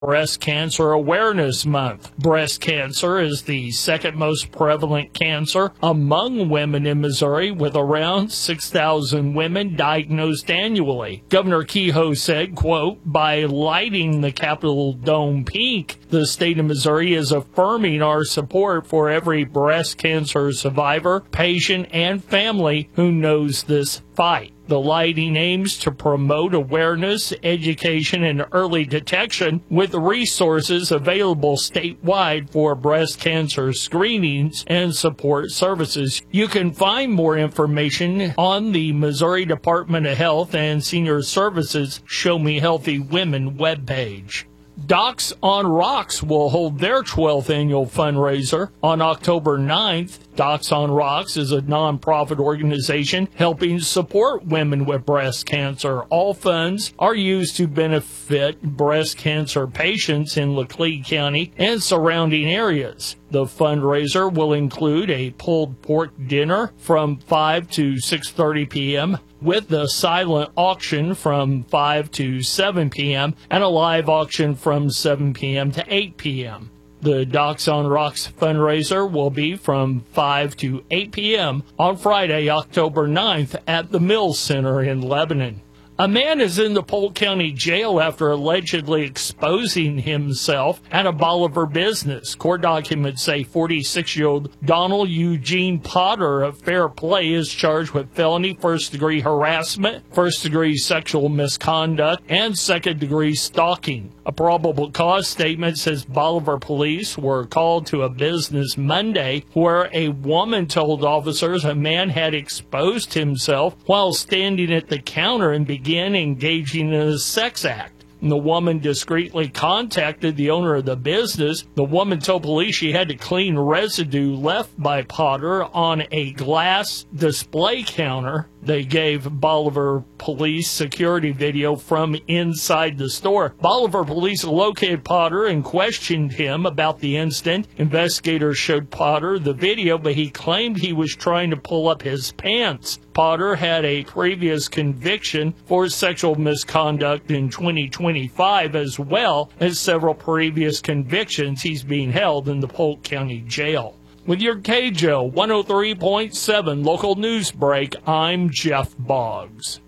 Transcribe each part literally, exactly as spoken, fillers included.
Breast Cancer Awareness Month. Breast cancer is the second most prevalent cancer among women in Missouri, with around six thousand women diagnosed annually. Governor Kehoe said, quote, "By lighting the Capitol Dome pink, the state of Missouri is affirming our support for every breast cancer survivor, patient, and family who knows this fight." The lighting aims to promote awareness, education, and early detection with resources available statewide for breast cancer screenings and support services. You can find more information on the Missouri Department of Health and Senior Services Show Me Healthy Women webpage. Docs on Rocks will hold their twelfth annual fundraiser on October ninth. Docs on Rocks is a nonprofit organization helping support women with breast cancer. All funds are used to benefit breast cancer patients in Laclede County and surrounding areas. The fundraiser will include a pulled pork dinner from five to six thirty p.m., with a silent auction from five to seven p.m. and a live auction from seven p.m. to eight p.m. The Docs on Rocks fundraiser will be from five to eight p.m. on Friday, October ninth at the Mills Center in Lebanon. A man is in the Polk County Jail after allegedly exposing himself at a Bolivar business. Court documents say forty-six-year-old Donald Eugene Potter of Fair Play is charged with felony first-degree harassment, first-degree sexual misconduct, and second-degree stalking. A probable cause statement says Bolivar police were called to a business Monday where a woman told officers a man had exposed himself while standing at the counter and began engaging in a sex act. The woman discreetly contacted the owner of the business. The woman told police she had to clean residue left by Potter on a glass display counter. They gave Bolivar police security video from inside the store. Bolivar police located Potter and questioned him about the incident. Investigators showed Potter the video, but he claimed he was trying to pull up his pants. Potter had a previous conviction for sexual misconduct in twenty twenty-five, as well as several previous convictions. He's being held in the Polk County Jail. With your K J O one oh three point seven local news break, I'm Jeff Boggs.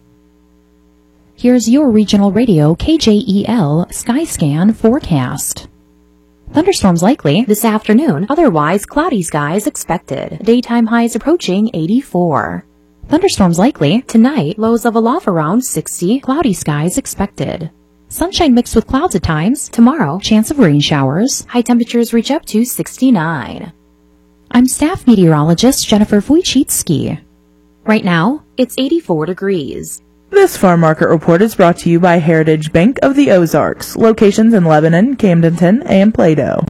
Here's your regional radio K J E L Skyscan forecast. Thunderstorms likely this afternoon, otherwise cloudy skies expected. Daytime highs approaching eighty-four. Thunderstorms likely tonight, lows level off around sixty, cloudy skies expected. Sunshine mixed with clouds at times. Tomorrow, chance of rain showers. High temperatures reach up to sixty-nine. I'm staff meteorologist Jennifer Wojcicki. Right now, it's eighty-four degrees. This farm market report is brought to you by Heritage Bank of the Ozarks. Locations in Lebanon, Camdenton, and Plato.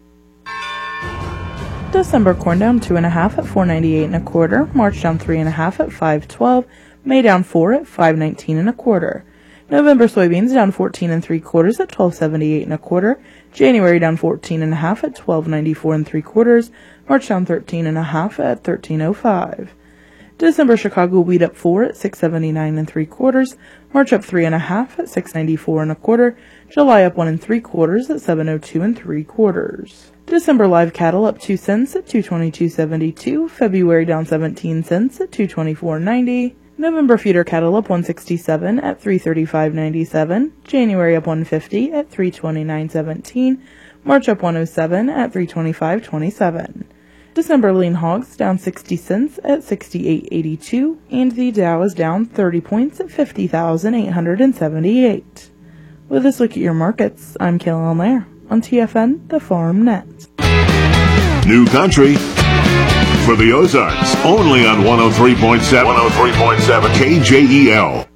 December corn down two and a half at four ninety-eight and a quarter. March down three and a half at five twelve. May down four at five nineteen and a quarter. November soybeans down fourteen and three quarters at twelve seventy-eight and a quarter. January down fourteen and a half at twelve ninety-four and three quarters. March down thirteen and a half at thirteen oh five. December Chicago wheat up four at six seventy-nine and three quarters. March up three and a half at six ninety-four and a quarter. July up one and three quarters at seven oh two and three quarters. December live cattle up two cents at two twenty-two seventy-two. February down seventeen cents at two twenty-four ninety. November feeder cattle up one sixty-seven at three thirty-five ninety-seven. January up one fifty at three twenty-nine seventeen. March up one oh seven at three twenty-five twenty-seven. December lean hogs down sixty cents at sixty-eight eighty-two, and the Dow is down thirty points at fifty thousand eight hundred seventy-eight. With this look at your markets, I'm Kayla Lair on T F N, the Farm Net. New country for the Ozarks, only on one oh three point seven, one oh three point seven K J E L.